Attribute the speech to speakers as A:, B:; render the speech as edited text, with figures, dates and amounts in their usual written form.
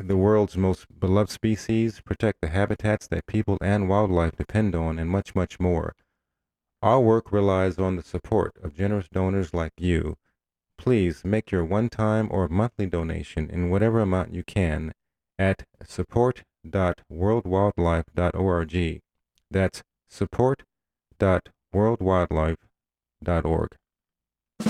A: the world's most beloved species, protect the habitats that people and wildlife depend on, and much, much more. Our work relies on the support of generous donors like you. Please make your one-time or monthly donation in whatever amount you can at support.worldwildlife.org. That's support.worldwildlife.org.